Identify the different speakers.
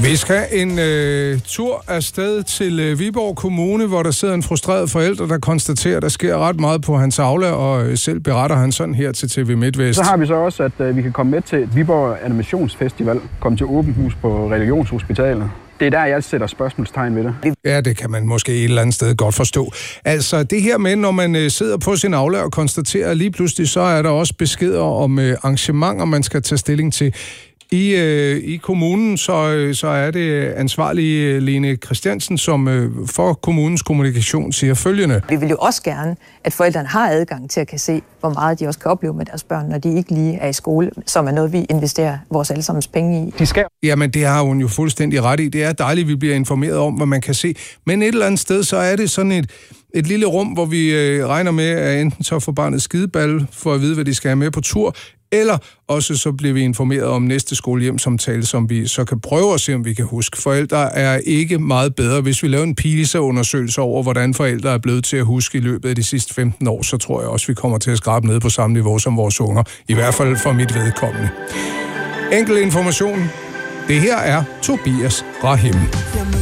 Speaker 1: Vi skal en tur afsted til Viborg Kommune, hvor der sidder en frustreret forælder, der konstaterer, at der sker ret meget på hans Aula, og selv beretter han sådan her til TV MidtVest.
Speaker 2: Så har vi så også, at vi kan komme med til Viborg Animationsfestival, komme til åben hus på Religionshospitalet. Det er der, jeg sætter spørgsmålstegn ved det.
Speaker 1: Ja, det kan man måske et eller andet sted godt forstå. Altså det her med, når man sidder på sin Aula og konstaterer, lige pludselig så er der også beskeder om arrangementer, man skal tage stilling til. I kommunen, så er det ansvarlige Lene Christiansen, som for kommunens kommunikation siger følgende.
Speaker 3: Vi vil jo også gerne, at forældrene har adgang til at kan se, hvor meget de også kan opleve med deres børn, når de ikke lige er i skole, som er noget, vi investerer vores allesammens penge i.
Speaker 2: De skal.
Speaker 1: Jamen, det har hun jo fuldstændig ret i. Det er dejligt, at vi bliver informeret om, hvad man kan se. Men et eller andet sted, så er det sådan et lille rum, hvor vi regner med, at enten så får barnet skideballe for at vide, hvad de skal have med på tur, eller også så bliver vi informeret om næste skolehjemsamtale, som vi så kan prøve at se, om vi kan huske. Forældre er ikke meget bedre. Hvis vi laver en PISA-undersøgelse over, hvordan forældre er blevet til at huske i løbet af de sidste 15 år, så tror jeg også, vi kommer til at skrabe ned på samme niveau som vores unger. I hvert fald for mit vedkommende. Enkel information. Det her er Tobias Rahim.